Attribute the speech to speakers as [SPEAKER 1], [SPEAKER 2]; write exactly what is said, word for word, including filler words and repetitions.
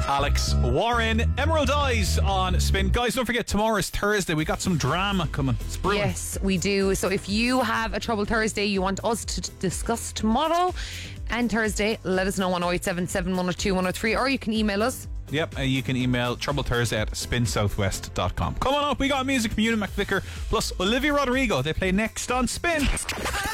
[SPEAKER 1] Alex Warren, Emerald Eyes on Spin. Guys, don't forget, tomorrow is Thursday. We got some drama coming. It's brewing.
[SPEAKER 2] Yes, we do. So if you have a Trouble Thursday you want us to discuss tomorrow and Thursday, let us know on oh eight seven seven, one oh two, one oh three, or you can email us.
[SPEAKER 1] Yep, uh, you can email trouble thursday at spin southwest dot com. Coming up, we got music from Ewan McVicker plus Olivia Rodrigo. They play next on Spin.